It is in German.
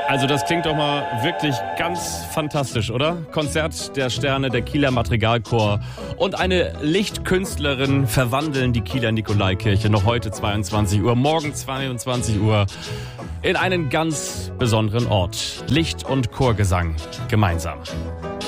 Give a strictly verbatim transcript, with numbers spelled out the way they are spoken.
Also das klingt doch mal wirklich ganz fantastisch, oder? Konzert der Sterne, der Kieler Madrigalchor und eine Lichtkünstlerin verwandeln die Kieler Nikolaikirche noch heute zweiundzwanzig Uhr, morgen zweiundzwanzig Uhr in einen ganz besonderen Ort. Licht und Chorgesang gemeinsam.